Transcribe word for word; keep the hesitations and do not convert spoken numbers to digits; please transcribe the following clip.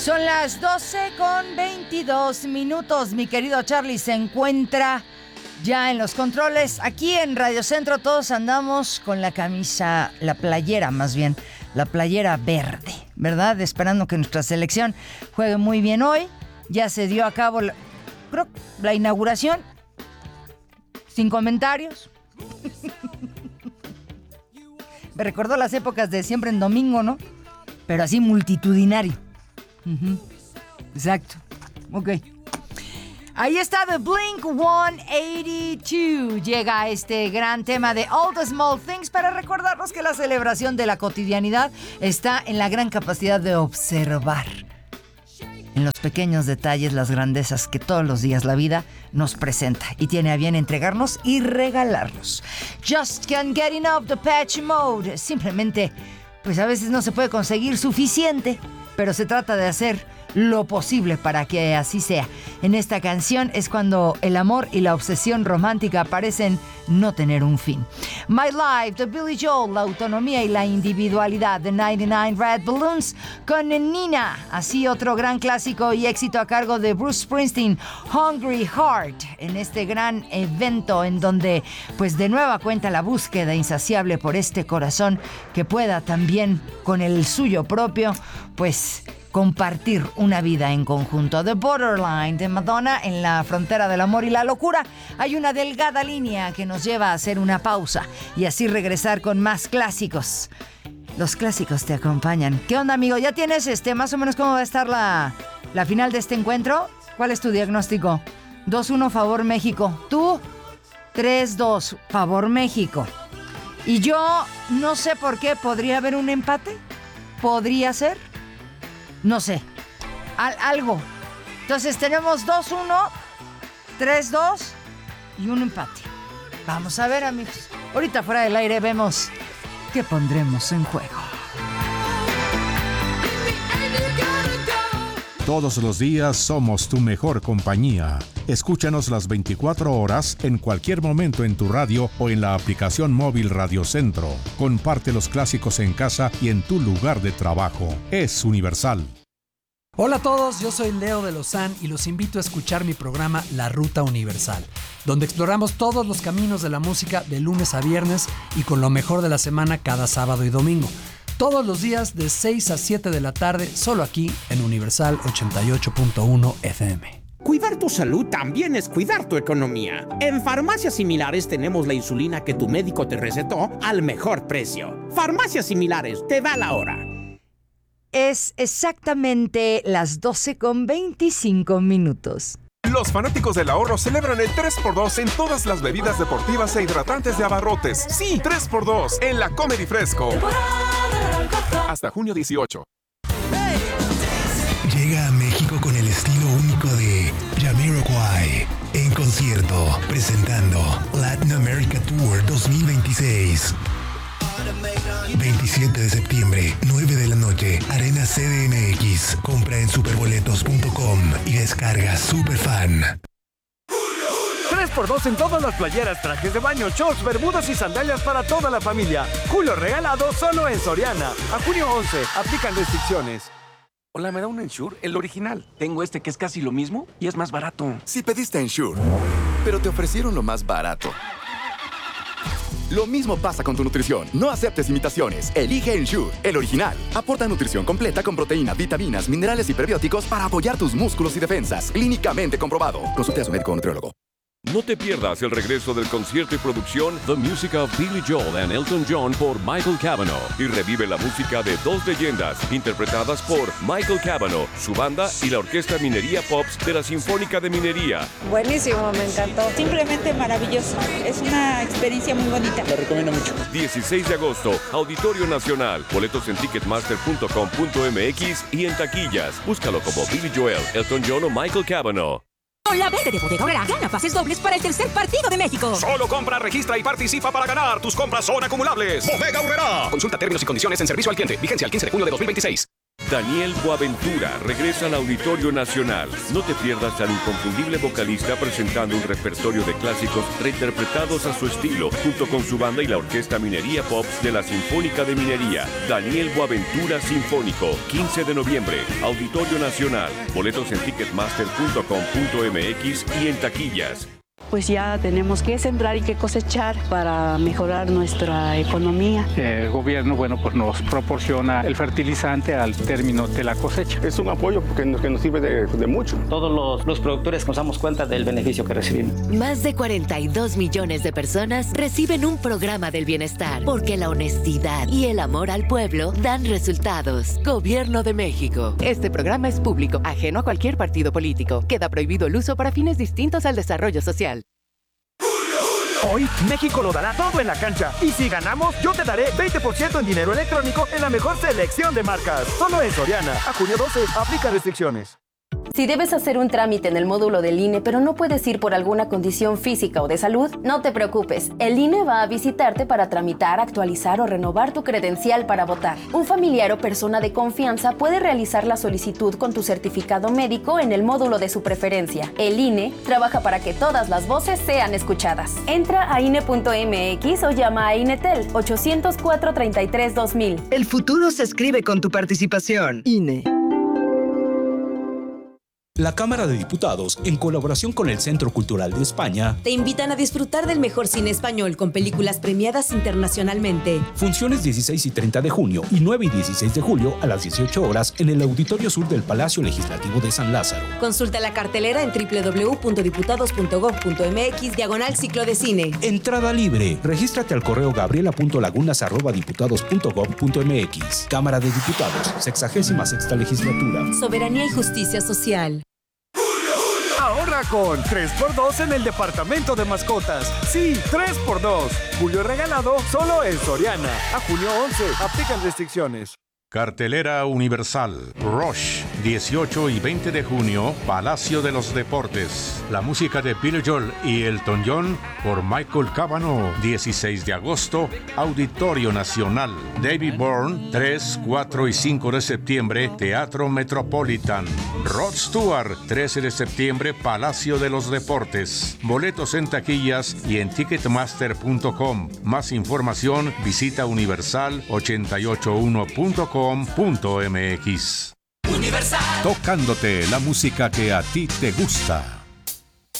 Son las doce con veintidós minutos. Mi querido Charlie se encuentra ya en los controles. Aquí en Radio Centro todos andamos con la camisa, la playera más bien, la playera verde, ¿verdad? Esperando que nuestra selección juegue muy bien hoy. Ya se dio a cabo la, creo, la inauguración. Sin comentarios. Me recordó las épocas de siempre en domingo, ¿no? Pero así multitudinario. Uh-huh. Exacto. Ok. Ahí está The Blink ciento ochenta y dos. Llega este gran tema de All the Small Things para recordarnos que la celebración de la cotidianidad está en la gran capacidad de observar en los pequeños detalles las grandezas que todos los días la vida nos presenta y tiene a bien entregarnos y regalarnos. Just can't get enough Depeche Mode. Simplemente, pues a veces no se puede conseguir suficiente, pero se trata de hacer lo posible para que así sea. En esta canción es cuando el amor y la obsesión romántica parecen no tener un fin. My Life, de Billy Joel, la autonomía y la individualidad de noventa y nueve Red Balloons con Nina, así otro gran clásico y éxito a cargo de Bruce Springsteen, Hungry Heart, en este gran evento en donde pues de nueva cuenta la búsqueda insaciable por este corazón que pueda también con el suyo propio pues compartir una vida en conjunto. The Borderline de Madonna, en la frontera del amor y la locura hay una delgada línea que nos lleva a hacer una pausa y así regresar con más clásicos. Los clásicos te acompañan. ¿Qué onda, amigo? ¿Ya tienes este más o menos cómo va a estar la, la final de este encuentro? ¿Cuál es tu diagnóstico? dos uno favor México. ¿Tú? tres dos favor México. Y yo no sé por qué. ¿Podría haber un empate? ¿Podría ser? No sé, Al, algo. Entonces tenemos dos uno, tres dos y un empate. Vamos a ver, amigos. Ahorita fuera del aire vemos qué pondremos en juego. Todos los días somos tu mejor compañía. Escúchanos las veinticuatro horas en cualquier momento en tu radio o en la aplicación móvil Radio Centro. Comparte los clásicos en casa y en tu lugar de trabajo. Es universal. Hola a todos, yo soy Leo de Lozán y los invito a escuchar mi programa La Ruta Universal, donde exploramos todos los caminos de la música de lunes a viernes y con lo mejor de la semana cada sábado y domingo. Todos los días de seis a siete de la tarde, solo aquí en Universal ochenta y ocho punto uno F M. Cuidar tu salud también es cuidar tu economía. En Farmacias Similares tenemos la insulina que tu médico te recetó al mejor precio. Farmacias Similares, te da la hora. Es exactamente las doce con veinticinco minutos. Los fanáticos del ahorro celebran el tres por dos en todas las bebidas deportivas e hidratantes de Abarrotes. Sí, tres por dos en la Comedy Fresco. Hasta junio dieciocho. Llega a México con el estilo único de Jamiroquai en concierto, presentando Latin America Tour dos mil veintiséis. veintisiete de septiembre, nueve de la noche, Arena C D M X. Compra en superboletos punto com y descarga Superfan. tres por dos en todas las playeras, trajes de baño, shorts, bermudas y sandalias para toda la familia. Julio regalado solo en Soriana. A junio once, aplican restricciones. Hola, ¿me da un Ensure? El original. Tengo este que es casi lo mismo y es más barato. Si pediste Ensure, pero te ofrecieron lo más barato. Lo mismo pasa con tu nutrición. No aceptes imitaciones. Elige Ensure, el original. Aporta nutrición completa con proteína, vitaminas, minerales y prebióticos para apoyar tus músculos y defensas. Clínicamente comprobado. Consulte a su médico o nutriólogo. No te pierdas el regreso del concierto y producción The Music of Billy Joel and Elton John por Michael Cavanaugh y revive la música de dos leyendas interpretadas por Michael Cavanaugh, su banda y la Orquesta Minería Pops de la Sinfónica de Minería. Buenísimo, me encantó. Simplemente maravilloso. Es una experiencia muy bonita. Lo recomiendo mucho. dieciséis de agosto, Auditorio Nacional. Boletos en ticketmaster punto com punto m x y en taquillas. Búscalo como Billy Joel, Elton John o Michael Cavanaugh. Con la verde de Bodega Aurrerá, gana pases dobles para el tercer partido de México. Solo compra, registra y participa para ganar. Tus compras son acumulables. Bodega Aurrerá. Consulta términos y condiciones en servicio al cliente. Vigencia el quince de junio de dos mil veintiséis. Daniel Boaventura regresa al Auditorio Nacional. No te pierdas al inconfundible vocalista presentando un repertorio de clásicos reinterpretados a su estilo, junto con su banda y la Orquesta Minería Pops de la Sinfónica de Minería. Daniel Boaventura Sinfónico, quince de noviembre, Auditorio Nacional. Boletos en ticketmaster punto com punto m x y en taquillas. Pues ya tenemos que sembrar y que cosechar para mejorar nuestra economía. El gobierno, bueno, pues nos proporciona el fertilizante al término de la cosecha. Es un apoyo porque nos, que nos sirve de, de mucho. Todos los, los productores nos damos cuenta del beneficio que recibimos. Más de cuarenta y dos millones de personas reciben un programa del bienestar, porque la honestidad y el amor al pueblo dan resultados. Gobierno de México. Este programa es público, ajeno a cualquier partido político. Queda prohibido el uso para fines distintos al desarrollo social. Hoy, México lo dará todo en la cancha. Y si ganamos, yo te daré veinte por ciento en dinero electrónico en la mejor selección de marcas. Solo en Soriana. A junio doce, aplica restricciones. Si debes hacer un trámite en el módulo del I N E, pero no puedes ir por alguna condición física o de salud, no te preocupes. El I N E va a visitarte para tramitar, actualizar o renovar tu credencial para votar. Un familiar o persona de confianza puede realizar la solicitud con tu certificado médico en el módulo de su preferencia. El I N E trabaja para que todas las voces sean escuchadas. Entra a I N E punto m x o llama a INETEL ochocientos cuatro, treinta y tres, dos mil. El futuro se escribe con tu participación. I N E. La Cámara de Diputados, en colaboración con el Centro Cultural de España, te invitan a disfrutar del mejor cine español con películas premiadas internacionalmente. Funciones dieciséis y treinta de junio y nueve y dieciséis de julio a las dieciocho horas en el Auditorio Sur del Palacio Legislativo de San Lázaro. Consulta la cartelera en doble u doble u doble u punto diputados punto gob punto m x diagonal ciclo de cine. Entrada libre. Regístrate al correo gabriela punto lagunas arroba diputados punto gob punto m x. Cámara de Diputados, sexagésima sexta legislatura. Soberanía y justicia social. Ahorra con tres por dos en el departamento de mascotas. Sí, tres por dos. Julio regalado solo en Soriana. A junio once, aplican restricciones. Cartelera Universal. Rush, dieciocho y veinte de junio, Palacio de los Deportes. La música de Billy Joel y Elton John por Michael Cavanaugh. dieciséis de agosto, Auditorio Nacional. David Byrne, tres, cuatro y cinco de septiembre, Teatro Metropolitan. Rod Stewart, trece de septiembre, Palacio de los Deportes. Boletos en taquillas y en ticketmaster punto com. Más información, visita universal ochenta y ocho uno punto com. .mx. Universal. Tocándote la música que a ti te gusta.